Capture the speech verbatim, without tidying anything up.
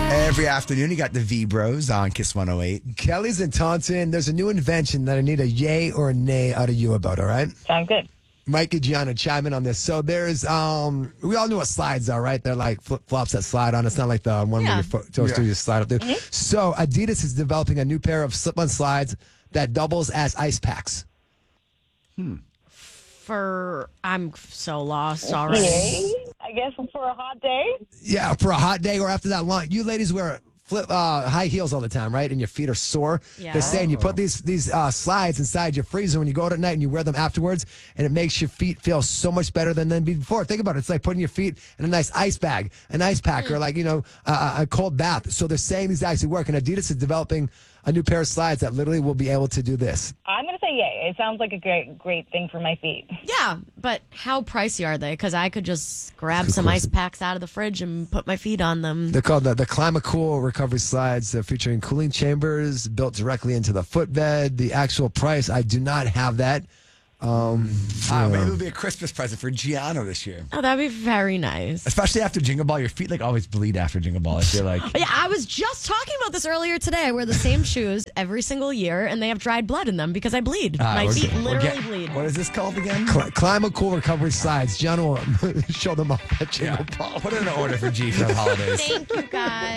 Every afternoon, you got the V-Bros on Kiss one oh eight. Kelly's in Taunton. There's a new invention that I need a yay or a nay out of you about, all right? Sounds good. Mike and Gianna chime in on this. So there's, um, we all know what slides are, right? They're like flip-flops that slide on. It's not like the one Yeah. where your foot toes Yeah. through, you slide up there. So Adidas is developing a new pair of slip-on slides that doubles as ice packs. For I'm so lost already. Yay. I guess for a hot day. Yeah, for a hot day or after that long. You ladies wear flip uh, high heels all the time, right? And your feet are sore. Yeah. They're saying you put these these uh, slides inside your freezer when you go out at night and you wear them afterwards, and it makes your feet feel so much better than than before. Think about it. It's like putting your feet in a nice ice bag, an ice pack, or like, you know, uh, a cold bath. So they're saying these actually work. And Adidas is developing a new pair of slides that literally will be able to do this. I'm going to say yay. It sounds like a great, great thing for my feet. Yeah, but how pricey are they? Because I could just grab Good some question. ice packs out of the fridge and put my feet on them. They're called the, the Climacool recovery slides. They're featuring cooling chambers built directly into the footbed. The actual price, I do not have that. Um, Uh, maybe it'll be a Christmas present for Gianna this year. Oh, that'd be very nice. Especially after Jingle Ball. Your feet like always bleed after Jingle Ball. I feel like. Yeah, I was just talking about this earlier today. I wear the same shoes every single year, and they have dried blood in them because I bleed. Ah, my we're feet get- we're literally get- bleed. What is this called again? Cl- Climacool recovery slides. John will show them off at Jingle Yeah. Ball. Put in an order for G for the holidays. Thank you, guys.